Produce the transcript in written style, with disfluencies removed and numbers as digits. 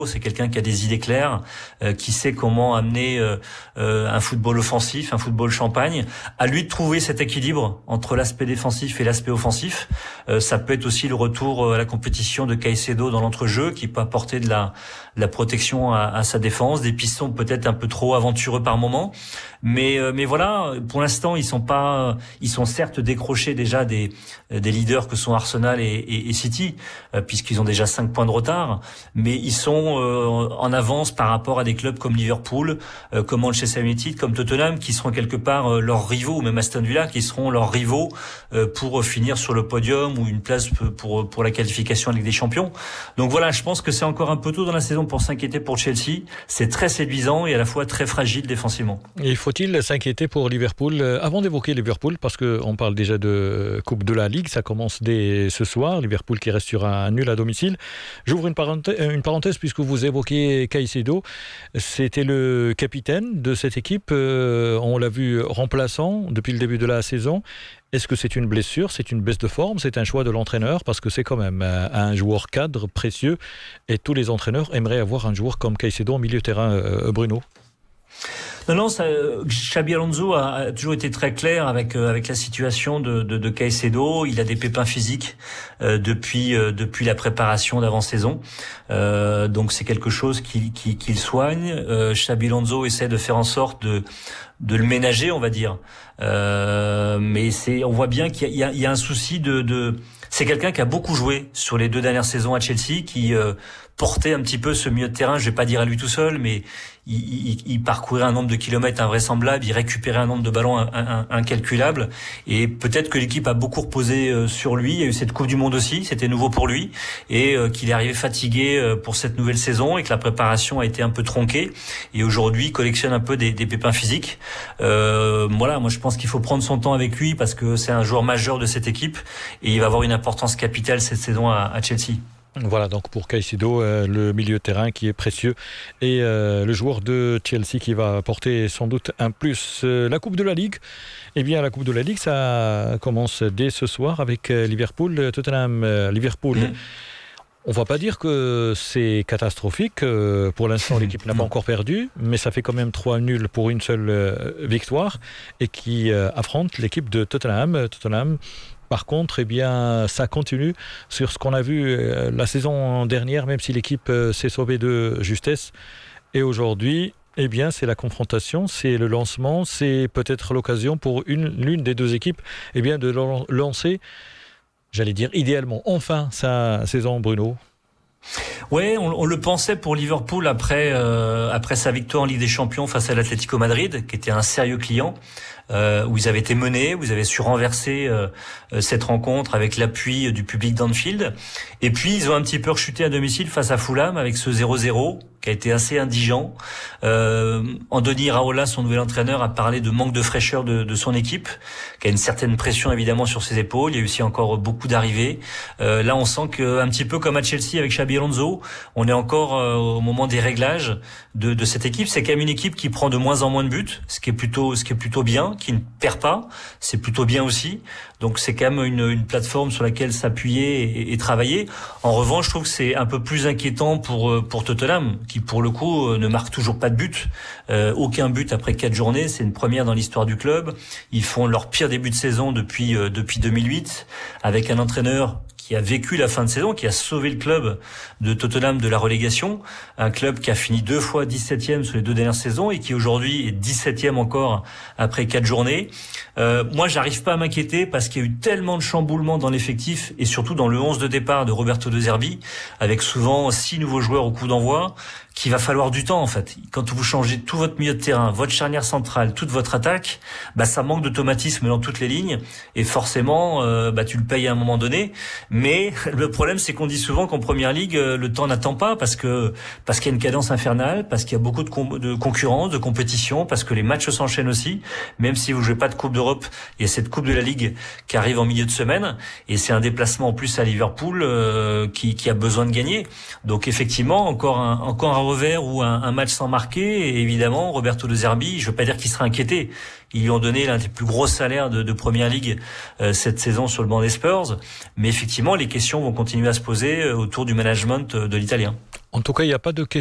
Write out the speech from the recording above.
C'est quelqu'un qui a des idées claires, qui sait comment amener un football offensif, un football champagne. À lui de trouver cet équilibre entre l'aspect défensif et l'aspect offensif. Ça peut être aussi le retour à la compétition de Caicedo dans l'entrejeu, qui peut apporter de la protection à sa défense, des pistons peut-être un peu trop aventureux par moment. Mais voilà, pour l'instant, ils sont certes décrochés déjà des leaders que sont Arsenal et City, puisqu'ils ont déjà 5 points de retard. Mais ils sont en avance par rapport à des clubs comme Liverpool, comme Manchester United, comme Tottenham, qui seront quelque part leurs rivaux, ou même Aston Villa, qui seront leurs rivaux pour finir sur le podium ou une place pour la qualification en Ligue des Champions. Donc voilà, je pense que c'est encore un peu tôt dans la saison pour s'inquiéter pour Chelsea. C'est très séduisant et à la fois très fragile défensivement. Et faut-il s'inquiéter pour Liverpool ? Avant d'évoquer Liverpool, parce qu'on parle déjà de Coupe de la Ligue, ça commence dès ce soir. Liverpool qui reste sur un nul à domicile. J'ouvre une parenthèse puisque vous évoquez Caicedo. C'était le capitaine de cette équipe. On l'a vu remplaçant depuis le début de la saison. Est-ce que c'est une blessure ? C'est une baisse de forme ? C'est un choix de l'entraîneur ? Parce que c'est quand même un joueur cadre précieux. Et tous les entraîneurs aimeraient avoir un joueur comme Caicedo en milieu de terrain, Bruno. Non, Xabi Alonso a toujours été très clair avec la situation de Caicedo. Il a des pépins physiques depuis la préparation d'avant-saison. Donc c'est quelque chose qu'il soigne. Xabi Alonso essaie de faire en sorte de le ménager, on va dire. Mais on voit bien qu'il y a un souci c'est quelqu'un qui a beaucoup joué sur les 2 dernières saisons à Chelsea, qui portait un petit peu ce milieu de terrain, je vais pas dire à lui tout seul, mais il parcourait un nombre de kilomètres invraisemblable, il récupérait un nombre de ballons incalculable, et peut-être que l'équipe a beaucoup reposé sur lui. Il y a eu cette Coupe du Monde aussi, c'était nouveau pour lui, et qu'il est arrivé fatigué pour cette nouvelle saison, et que la préparation a été un peu tronquée, et aujourd'hui il collectionne un peu des pépins physiques. Voilà, moi je pense qu'il faut prendre son temps avec lui, parce que c'est un joueur majeur de cette équipe, et il va avoir une importance capitale cette saison à Chelsea. Voilà donc pour Caicedo, le milieu de terrain qui est précieux, et le joueur de Chelsea qui va apporter sans doute un plus. La Coupe de la Ligue, eh bien la Coupe de la Ligue, ça commence dès ce soir avec Liverpool, Tottenham, Liverpool. On ne va pas dire que c'est catastrophique. Pour l'instant, l'équipe n'a pas encore perdu, mais ça fait quand même 3 nuls pour une seule victoire, et qui affronte l'équipe de Tottenham. Par contre, eh bien, ça continue sur ce qu'on a vu la saison dernière, même si l'équipe s'est sauvée de justesse. Et aujourd'hui, eh bien, c'est la confrontation, c'est le lancement, c'est peut-être l'occasion pour l'une des 2 équipes, eh bien, de lancer, j'allais dire idéalement, enfin sa saison, Bruno. Ouais, on le pensait pour Liverpool après sa victoire en Ligue des Champions face à l'Atlético Madrid, qui était un sérieux client, où ils avaient été menés, où ils avaient su renverser cette rencontre avec l'appui du public d'Anfield. Et puis ils ont un petit peu rechuté à domicile face à Fulham avec ce 0-0 qui a été assez indigent. Andoni Iraola, son nouvel entraîneur, a parlé de manque de fraîcheur de son équipe, qui a une certaine pression évidemment sur ses épaules. Il y a aussi encore beaucoup d'arrivées. Là, on sent qu'un petit peu comme à Chelsea avec Xabi Alonso, on est encore au moment des réglages de cette équipe. C'est quand même une équipe qui prend de moins en moins de buts, ce qui est plutôt bien, qui ne perd pas, c'est plutôt bien aussi. Donc c'est quand même une plateforme sur laquelle s'appuyer et travailler. En revanche, je trouve que c'est un peu plus inquiétant pour Tottenham, qui pour le coup ne marque toujours pas de but. Aucun but après 4 journées, c'est une première dans l'histoire du club. Ils font leur pire début de saison depuis 2008, avec un entraîneur qui a vécu la fin de saison, qui a sauvé le club de Tottenham de la relégation, un club qui a fini 2 fois 17e sur les 2 dernières saisons et qui aujourd'hui est 17e encore après 4 journées. Moi, j'arrive pas à m'inquiéter parce qu'il y a eu tellement de chamboulements dans l'effectif et surtout dans le 11 de départ de Roberto De Zerbi, avec souvent 6 nouveaux joueurs au coup d'envoi, qu'il va falloir du temps en fait. Quand vous changez tout votre milieu de terrain, votre charnière centrale, toute votre attaque, ça manque d'automatisme dans toutes les lignes et forcément tu le payes à un moment donné. Mais le problème, c'est qu'on dit souvent qu'en Première Ligue, le temps n'attend pas parce qu'il y a une cadence infernale, parce qu'il y a beaucoup de concurrence, de compétition, parce que les matchs s'enchaînent aussi. Même si vous jouez pas de Coupe d'Europe, il y a cette Coupe de la Ligue qui arrive en milieu de semaine et c'est un déplacement en plus à Liverpool qui a besoin de gagner. Donc effectivement, encore un revers ou un match sans marquer. Et évidemment, Roberto De Zerbi, je veux pas dire qu'il sera inquiété. Ils lui ont donné l'un des plus gros salaires de Première Ligue cette saison sur le banc des Spurs. Mais effectivement, les questions vont continuer à se poser autour du management de l'Italien. En tout cas, il n'y a pas de